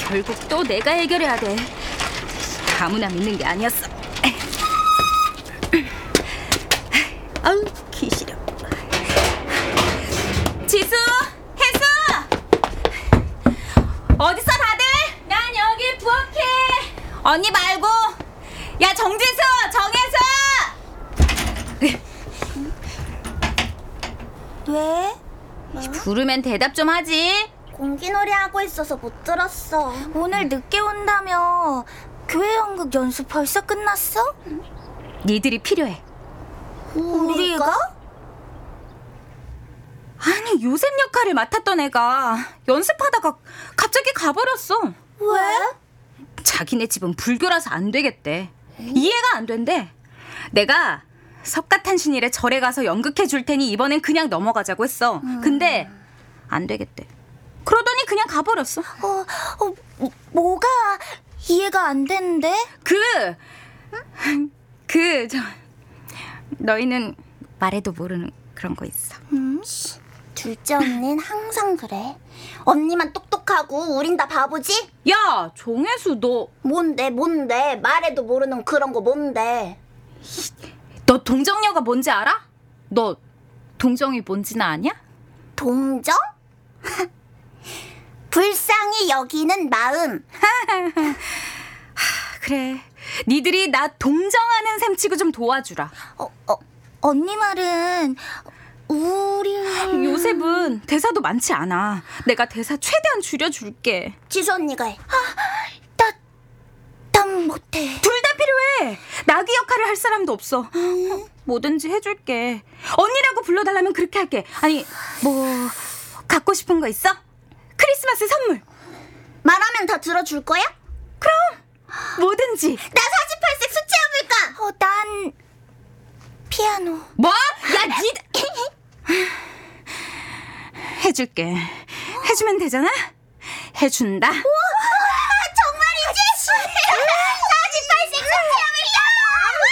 결국 또 내가 해결해야 돼. 아무나 믿는 게 아니었어. 아우, 기시려. 지수, 혜수! 어딨어 다들? 난 여기 부엌에. 언니 말고. 야, 정지수, 정혜수! 왜? 부르면 대답 좀 하지. 공기놀이 하고 있어서 못 들었어. 오늘 늦게 온다며. 교회 연극 연습 벌써 끝났어? 니들이 필요해. 우리가? 아니, 요셉 역할을 맡았던 애가 연습하다가 갑자기 가버렸어. 왜? 자기네 집은 불교라서 안 되겠대. 이해가 안 된대. 내가 석가탄신일에 절에 가서 연극해 줄 테니 이번엔 그냥 넘어가자고 했어. 근데 안 되겠대. 그러더니 그냥 가버렸어. 뭐가 이해가 안 되는데? 너희는 말해도 모르는 그런 거 있어. 둘째 언니는 항상 그래. 언니만 똑똑하고 우린 다 바보지? 야, 정혜수, 너 뭔데? 말해도 모르는 그런 거 뭔데? 동정녀가 뭔지 알아? 너 동정이 뭔지는 아냐? 동정? 불쌍히 여기는 마음. 그래, 니들이 나 동정하는 셈 치고 좀 도와주라. 언니 말은 우리 요셉은 대사도 많지 않아. 내가 대사 최대한 줄여줄게. 지수 언니가 해. 난 못해. 둘 다 필요해. 나귀 역할을 할 사람도 없어. 뭐든지 해줄게. 언니라고 불러달라면 그렇게 할게. 아니, 뭐 갖고 싶은 거 있어? 크리스마스 선물. 말하면 다 들어줄 거야? 그럼 뭐든지. 나 48색 수채화볼까? 난 피아노. 뭐? 야, 해줄게. 해주면 되잖아? 해준다. 우와,